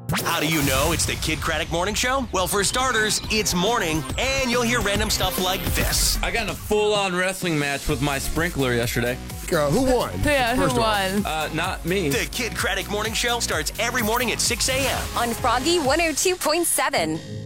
How do you know it's the Kid Craddock Morning Show? Well, for starters, it's morning, and you'll hear random stuff like this. I got in a full-on wrestling match with my sprinkler yesterday. Who won? Yeah, First who of all. won? Not me. The Kid Craddock Morning Show starts every morning at 6 a.m. on Froggy 102.7.